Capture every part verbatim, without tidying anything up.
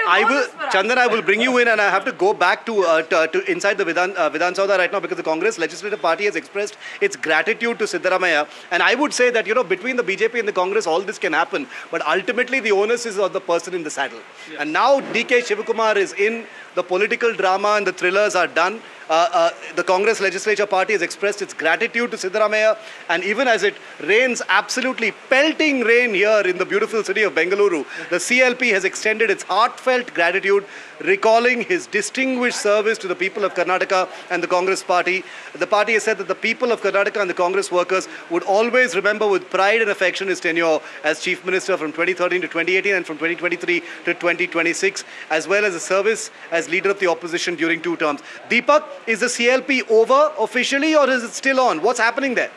I will, Chandan, I will bring you in, and I have to go back to, uh, to, to inside the Vidhan, uh, Vidhan Sabha right now, because the Congress Legislative Party has expressed its gratitude to Siddaramaiah. And I would say that, you know, between the B J P and the Congress, all this can happen. But ultimately, the onus is on the person in the saddle. Yes. And now D K Shivakumar is in. The political drama and the thrillers are done. Uh, uh, the Congress Legislature Party has expressed its gratitude to Siddaramaiah, and even as it rains absolutely pelting rain here in the beautiful city of Bengaluru, the C L P has extended its heartfelt gratitude, recalling his distinguished service to the people of Karnataka and the Congress Party. The party has said that the people of Karnataka and the Congress workers would always remember with pride and affection his tenure as Chief Minister from twenty thirteen to twenty eighteen and from twenty twenty-three to twenty twenty-six, as well as a service as leader of the opposition during two terms. Deepak, is the C L P over officially, or is it still on? What's happening there?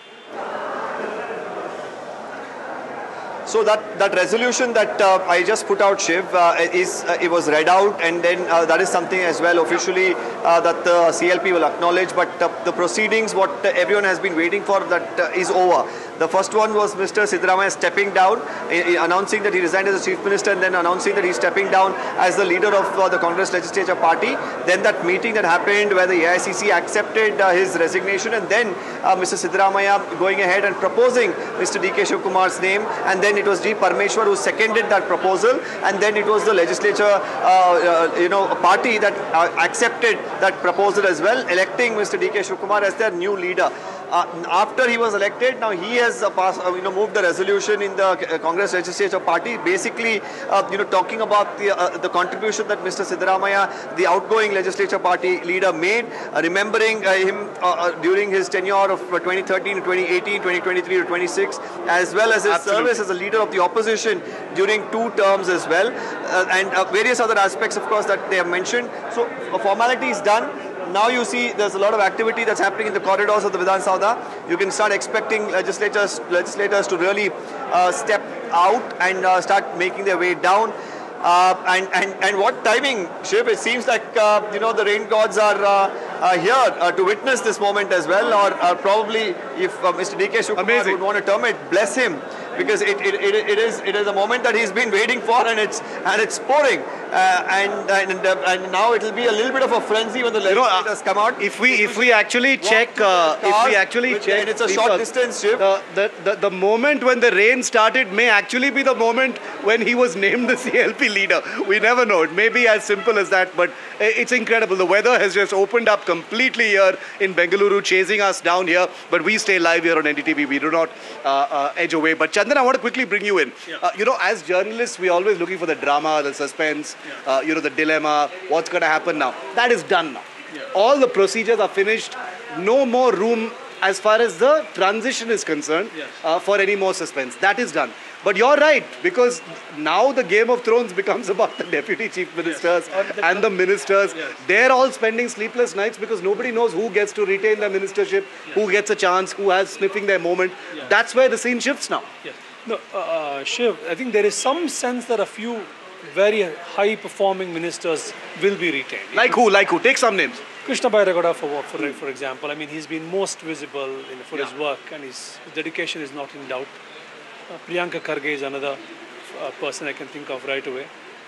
So that, that resolution that uh, I just put out, Shiv, uh, is uh, it was read out, and then uh, that is something as well officially uh, that the C L P will acknowledge. But uh, the proceedings, what uh, everyone has been waiting for, that uh, is over. The first one was Mister Siddaramaiah stepping down, uh, announcing that he resigned as the Chief Minister, and then announcing that he's stepping down as the leader of uh, the Congress Legislature Party. Then that meeting that happened where the A I C C accepted uh, his resignation, and then uh, Mister Siddaramaiah going ahead and proposing Mister D K Shivakumar's name, and then it was G. Parmeshwar who seconded that proposal, and then it was the legislature, uh, uh, you know, party that uh, accepted that proposal as well, electing Mister D K Shivakumar as their new leader. Uh, after he was elected, now he has uh, passed, uh, you know, moved the resolution in the uh, Congress Legislature Party, basically, uh, you know, talking about the uh, the contribution that Mister Siddaramaiah, the outgoing Legislature Party leader, made, uh, remembering uh, him uh, uh, during his tenure of uh, twenty thirteen to twenty eighteen, twenty twenty-three to twenty-six, as well as his Absolutely. service as a leader of the opposition during two terms as well, uh, and uh, various other aspects, of course, that they have mentioned. So, a formality is done. Now you see there's a lot of activity that's happening in the corridors of the Vidhan Sabha. You can start expecting legislators, legislators to really uh, step out and uh, start making their way down. Uh, and, and, and what timing, Shiv? It seems like, uh, you know, the rain gods are uh, uh, here uh, to witness this moment as well. Or uh, probably, if uh, Mister D K Shivakumar would want to term it, bless him. Because it, it, it, it is it is a moment that he's been waiting for, and it's and it's pouring, uh, and and, uh, and now it will be a little bit of a frenzy when the legislators you know, uh, come out. If we if we actually check, uh, if we actually check, and it's a short distance, Shiv. The, the the the moment when the rain started may actually be the moment when he was named the C L P leader. We never know. It may be as simple as that, but it's incredible. The weather has just opened up completely here in Bengaluru, chasing us down here. But we stay live here on N D T V. We do not uh, uh, edge away. But Chandan, I want to quickly bring you in. Yeah. Uh, you know, as journalists, we're always looking for the drama, the suspense, yeah. uh, you know, the dilemma, what's going to happen now. That is done now. Yeah. All the procedures are finished. No more room as far as the transition is concerned yes. uh, for any more suspense. That is done. But you're right, because now the Game of Thrones becomes about the deputy chief ministers yes. the and the ministers. Yes. They're all spending sleepless nights because nobody knows who gets to retain their ministership, yes. who gets a chance, who has sniffing their moment. Yes. That's where the scene shifts now. Yes. No, uh, Shiv, I think there is some sense that a few very high-performing ministers will be retained. Like who? Like who? Take some names. Krishna Bairagada, for, for, for example. I mean, he's been most visible in, for yeah. his work, and his, his dedication is not in doubt. Uh, Priyanka Kharge is another uh, person I can think of right away.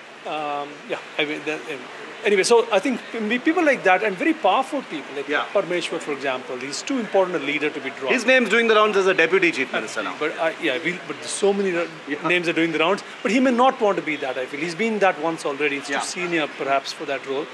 Um, yeah, I mean, the, anyway, so I think people like that and very powerful people, like yeah. Parmeshwar, for example, he's too important a leader to be drawn. His name's doing the rounds as a deputy chief minister now. But uh, yeah, we, but so many yeah. names are doing the rounds. But he may not want to be that, I feel. He's been that once already. He's yeah. too senior, perhaps, for that role.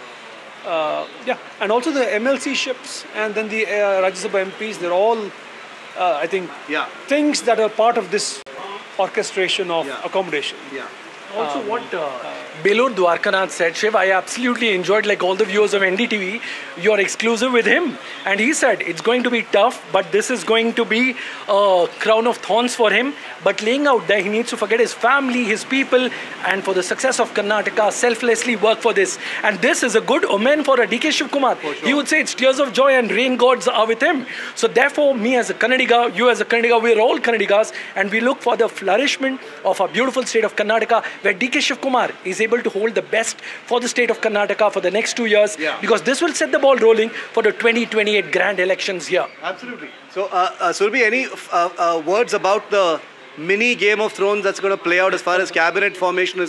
Uh, yeah, and also the M L C ships and then the uh, Rajya Sabha M Ps, they're all, uh, I think, yeah. things that are part of this orchestration of yeah. accommodation. Yeah. Also, um, what uh, Belur Dwarkanath said, Shiv, I absolutely enjoyed, like all the viewers of N D T V, your exclusive with him. And he said it's going to be tough, but this is going to be a crown of thorns for him. But laying out there, he needs to forget his family, his people, and for the success of Karnataka, selflessly work for this. And this is a good omen for a D K Shivakumar. Sure. He would say it's tears of joy and rain gods are with him. So therefore, me as a Kannadiga, you as a Kannadiga, we're all Kannadigas, and we look for the flourishment of our beautiful state of Karnataka, where D K Shivakumar is able to hold the best for the state of Karnataka for the next two years, yeah. because this will set the ball rolling for the twenty twenty-eight grand elections here. Absolutely. So, uh, uh, Surabhi, any uh, uh, words about the mini Game of Thrones that's going to play out as far as cabinet formation is